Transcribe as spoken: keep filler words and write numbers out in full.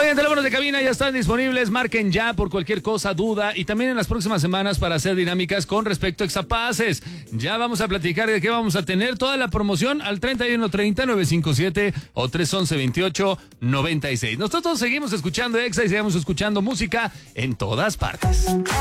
Oigan, teléfonos de cabina ya están disponibles, marquen ya por cualquier cosa, duda, y también en las próximas semanas para hacer dinámicas con respecto a Exapaces. Ya vamos a platicar de qué vamos a tener, toda la promoción al treinta y uno treinta, nueve cinco siete o tres once, veintiocho, noventa y seis. Nosotros seguimos escuchando Exa y seguimos escuchando música en todas partes.